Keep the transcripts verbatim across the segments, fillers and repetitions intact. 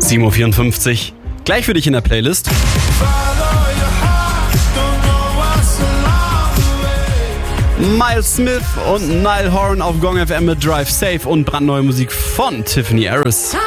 sieben Uhr vierundfünfzig. Gleich für dich in der Playlist. Miles Smith und Niall Horan auf Gong F M mit Drive Safe und brandneue Musik von Tiffany Harris.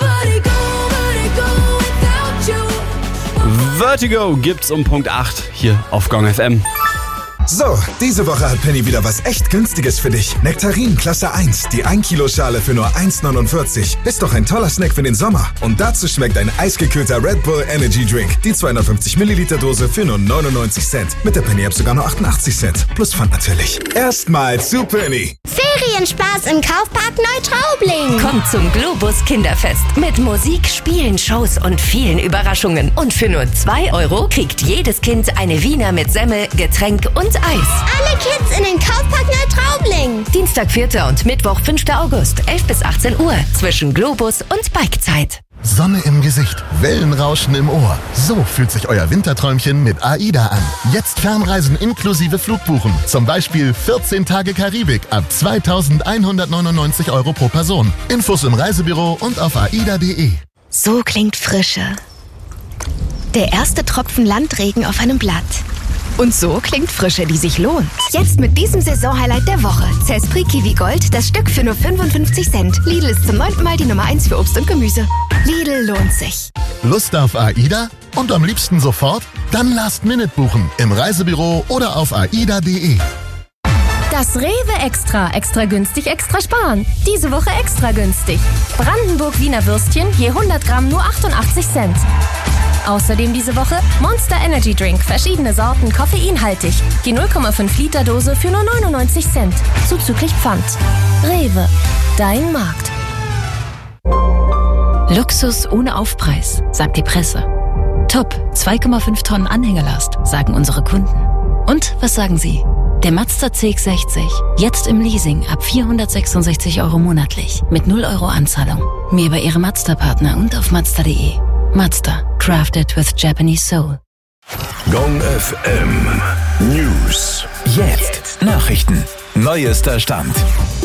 Vertigo gibt's um Punkt acht hier auf Gong F M. So, diese Woche hat Penny wieder was echt Günstiges für dich. Nektarin Klasse eins, die ein Kilo Schale für nur eins neunundvierzig. Ist doch ein toller Snack für den Sommer. Und dazu schmeckt ein eisgekühlter Red Bull Energy Drink. Die zweihundertfünfzig Milliliter Dose für nur neunundneunzig Cent. Mit der Penny App sogar nur achtundachtzig Cent. Plus Pfand natürlich. Erstmal zu Penny. Ferienspaß im Kaufpark Neutraubling. Kommt zum Globus Kinderfest mit Musik, Spielen, Shows und vielen Überraschungen. Und für nur zwei Euro kriegt jedes Kind eine Wiener mit Semmel, Getränk und Eis. Alle Kids in den Kaufpark Neutraubling. Dienstag, vierter und Mittwoch, fünfter August, elf bis achtzehn Uhr. Zwischen Globus und Bikezeit. Sonne im Gesicht, Wellenrauschen im Ohr. So fühlt sich euer Winterträumchen mit AIDA an. Jetzt Fernreisen inklusive Flugbuchen. Zum Beispiel vierzehn Tage Karibik ab zweitausendeinhundertneunundneunzig Euro pro Person. Infos im Reisebüro und auf aida punkt de. So klingt Frische. Der erste Tropfen Landregen auf einem Blatt. Und so klingt Frische, die sich lohnt. Jetzt mit diesem Saisonhighlight der Woche. Zespri Kiwi Gold, das Stück für nur fünfundfünfzig Cent. Lidl ist zum neunten Mal die Nummer eins für Obst und Gemüse. Lidl lohnt sich. Lust auf AIDA? Und am liebsten sofort? Dann Last Minute buchen. Im Reisebüro oder auf aida punkt de. Das Rewe Extra. Extra günstig, extra sparen. Diese Woche extra günstig. Brandenburg Wiener Würstchen, je hundert Gramm nur achtundachtzig Cent. Außerdem diese Woche Monster Energy Drink, verschiedene Sorten, koffeinhaltig. Die null Komma fünf Liter Dose für nur neunundneunzig Cent. Zuzüglich Pfand. Rewe, dein Markt. Luxus ohne Aufpreis, sagt die Presse. Top, zwei Komma fünf Tonnen Anhängerlast, sagen unsere Kunden. Und was sagen Sie? Der Mazda C X sechzig, jetzt im Leasing ab vierhundertsechsundsechzig Euro monatlich, mit null Euro Anzahlung. Mehr bei Ihrem Mazda-Partner und auf mazda punkt de. Mazda, crafted with Japanese soul. Gong F M News. Jetzt Nachrichten. Neuester Stand.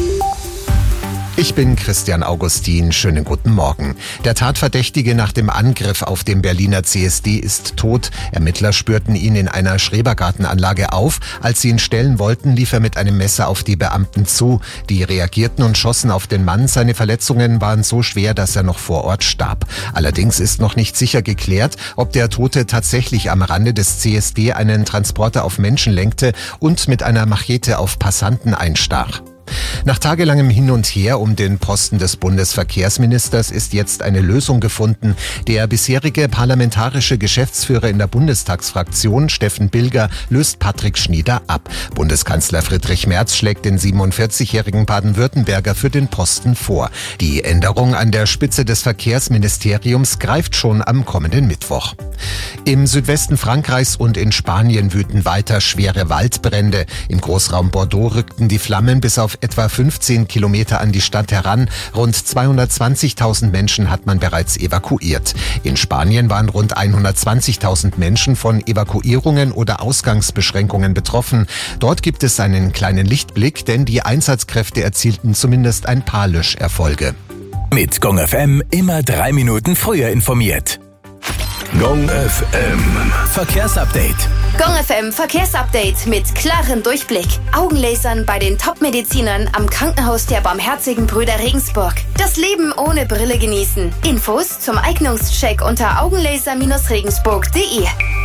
Ich bin Christian Augustin. Schönen guten Morgen. Der Tatverdächtige nach dem Angriff auf dem Berliner C S D ist tot. Ermittler spürten ihn in einer Schrebergartenanlage auf. Als sie ihn stellen wollten, lief er mit einem Messer auf die Beamten zu. Die reagierten und schossen auf den Mann. Seine Verletzungen waren so schwer, dass er noch vor Ort starb. Allerdings ist noch nicht sicher geklärt, ob der Tote tatsächlich am Rande des C S D einen Transporter auf Menschen lenkte und mit einer Machete auf Passanten einstach. Nach tagelangem Hin und Her um den Posten des Bundesverkehrsministers ist jetzt eine Lösung gefunden. Der bisherige parlamentarische Geschäftsführer in der Bundestagsfraktion, Steffen Bilger, löst Patrick Schnieder ab. Bundeskanzler Friedrich Merz schlägt den siebenundvierzigjährigen Baden-Württemberger für den Posten vor. Die Änderung an der Spitze des Verkehrsministeriums greift schon am kommenden Mittwoch. Im Südwesten Frankreichs und in Spanien wüten weiter schwere Waldbrände. Im Großraum Bordeaux rückten die Flammen bis auf etwa fünfzehn Kilometer an die Stadt heran. Rund zweihundertzwanzigtausend Menschen hat man bereits evakuiert. In Spanien waren rund hundertzwanzigtausend Menschen von Evakuierungen oder Ausgangsbeschränkungen betroffen. Dort gibt es einen kleinen Lichtblick, denn die Einsatzkräfte erzielten zumindest ein paar Löscherfolge. Mit Gong F M immer drei Minuten früher informiert. Gong F M Verkehrsupdate. Gong F M Verkehrsupdate mit klarem Durchblick. Augenlasern bei den Top-Medizinern am Krankenhaus der Barmherzigen Brüder Regensburg. Das Leben ohne Brille genießen. Infos zum Eignungscheck unter augenlaser Regensburg punkt de.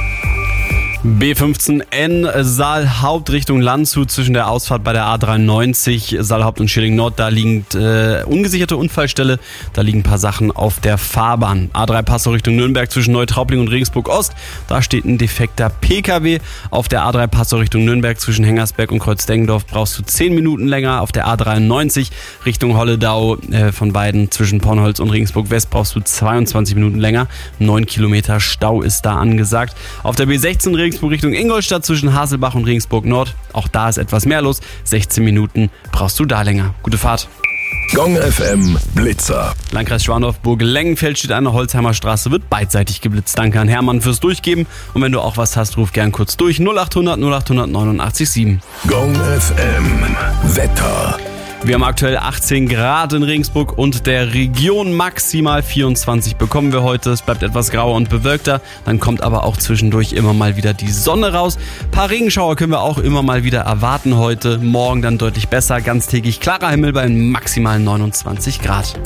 B fünfzehn N Saalhaupt Richtung Landshut zwischen der Ausfahrt bei der A dreiundneunzig, Saalhaupt und Schilling Nord, da liegt äh, ungesicherte Unfallstelle, da liegen ein paar Sachen auf der Fahrbahn. A drei Passau Richtung Nürnberg zwischen Neutraubling und Regensburg Ost, da steht ein defekter P K W. Auf der A drei Passau Richtung Nürnberg zwischen Hengersberg und Kreuzdengendorf brauchst du zehn Minuten länger. Auf der A dreiundneunzig Richtung Holledau äh, von beiden zwischen Pornholz und Regensburg West brauchst du zweiundzwanzig Minuten länger. neun Kilometer Stau ist da angesagt. Auf der B sechzehn Regensburg Richtung Ingolstadt zwischen Haselbach und Regensburg Nord. Auch da ist etwas mehr los. sechzehn Minuten brauchst du da länger. Gute Fahrt. Gong F M Blitzer. Landkreis Schwandorf-Burg-Lengenfeld steht an der Holzheimer Straße, wird beidseitig geblitzt. Danke an Hermann fürs Durchgeben. Und wenn du auch was hast, ruf gern kurz durch. null acht hundert null acht hundert neunundachtzig sieben. Gong F M Wetter. Wir haben aktuell achtzehn Grad in Regensburg und der Region, maximal vierundzwanzig bekommen wir heute. Es bleibt etwas grauer und bewölkter, dann kommt aber auch zwischendurch immer mal wieder die Sonne raus. Ein paar Regenschauer können wir auch immer mal wieder erwarten heute. Morgen dann deutlich besser, ganztägig klarer Himmel bei maximal neunundzwanzig Grad.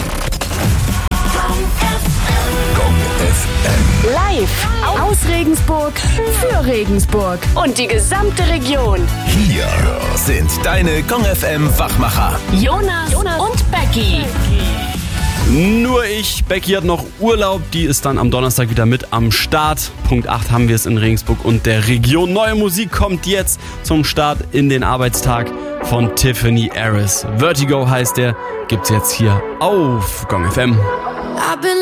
Live aus Regensburg für Regensburg und die gesamte Region. Hier sind deine Gong F M Wachmacher. Jonas, Jonas und Becky. Nur ich, Becky hat noch Urlaub, die ist dann am Donnerstag wieder mit am Start. Punkt acht haben wir es in Regensburg und der Region. Neue Musik kommt jetzt zum Start in den Arbeitstag von Tiffany Harris. Vertigo heißt der, gibt's jetzt hier auf Gong F M.